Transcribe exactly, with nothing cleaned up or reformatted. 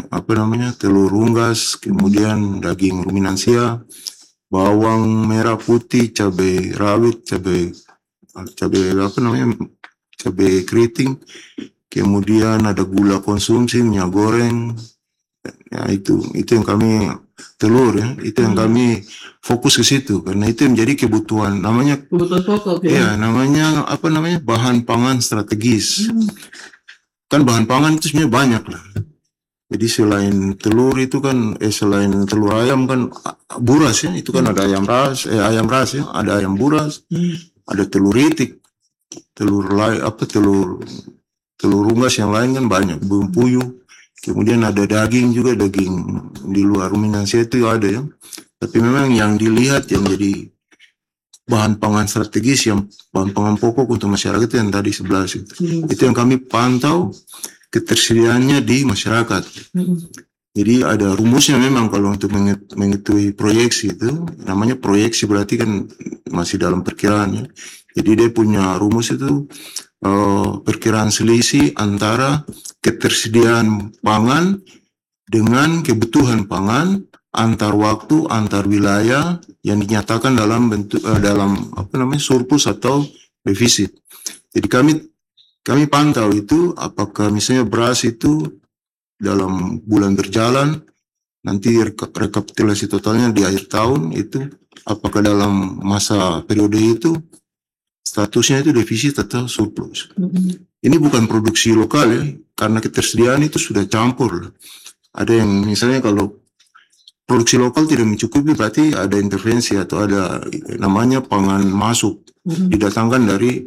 apa namanya telur unggas, kemudian daging ruminansia, bawang merah putih, cabai rawit, cabai cabai apa namanya cabai keriting, kemudian ada gula konsumsi, minyak goreng. Ya itu itu yang kami telur ya, itu yang kami fokus ke situ karena itu yang menjadi kebutuhan namanya Kebutuhan pokok ya. ya namanya apa namanya bahan pangan strategis. Kan bahan pangan itu sebenarnya banyak lah. Jadi selain telur itu kan eh selain telur ayam kan ah, buras ya, itu kan ada ayam ras, eh ayam ras ya, ada ayam buras, ada telur itik, telur lain apa telur telur unggas yang lain kan banyak, burung puyuh. Kemudian ada daging juga, daging di luar ruminansia itu ada ya. Tapi memang yang dilihat yang jadi bahan pangan strategis, yang bahan pangan pokok untuk masyarakat itu yang tadi sebelas itu. Itu yang kami pantau ketersediaannya di masyarakat. Jadi ada rumusnya memang kalau untuk mengetahui proyeksi itu, namanya proyeksi berarti kan masih dalam perkiraan ya. Jadi dia punya rumus itu uh, perkiraan selisih antara ketersediaan pangan dengan kebutuhan pangan antar waktu, antar wilayah yang dinyatakan dalam bentuk uh, dalam apa namanya surplus atau defisit. Jadi kami kami pantau itu apakah misalnya beras itu dalam bulan berjalan nanti rekapitulasi totalnya di akhir tahun itu apakah dalam masa periode itu statusnya itu defisit atau surplus. Ini bukan produksi lokal ya, karena ketersediaan itu sudah campur. Ada yang misalnya kalau produksi lokal tidak mencukupi berarti ada intervensi atau ada namanya pangan masuk didatangkan dari